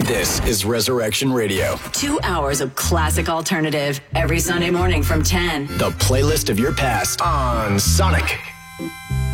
This is Resurrection Radio. 2 hours of classic alternative every Sunday morning from 10. The playlist of your past on Sonic.